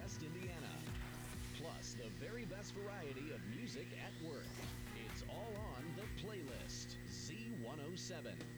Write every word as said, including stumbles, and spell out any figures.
Northwest Indiana. Plus, the very best variety of music at work. It's all on The Playlist, Z one oh seven.